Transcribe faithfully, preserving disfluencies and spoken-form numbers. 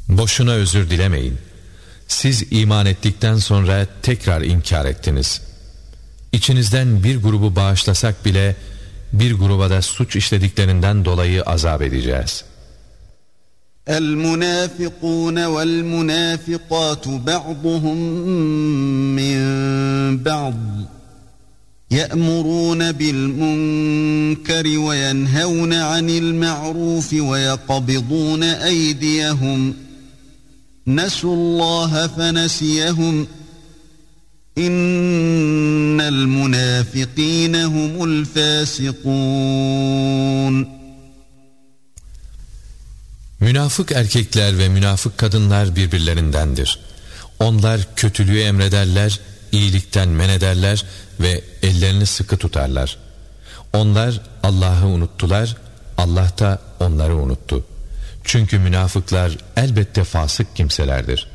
Boşuna özür dilemeyin. Siz iman ettikten sonra tekrar inkar ettiniz. İçinizden bir grubu bağışlasak bile bir gruba da suç işlediklerinden dolayı azap edeceğiz. المنافقون والمنافقات بعضهم من بعض يأمرون بالمنكر وينهون عن المعروف ويقبضون أيديهم نسوا الله فنسيهم إن المنافقين هم الفاسقون. Münafık erkekler ve münafık kadınlar birbirlerindendir. Onlar kötülüğü emrederler, iyilikten men ederler ve ellerini sıkı tutarlar. Onlar Allah'ı unuttular, Allah da onları unuttu. Çünkü münafıklar elbette fasık kimselerdir.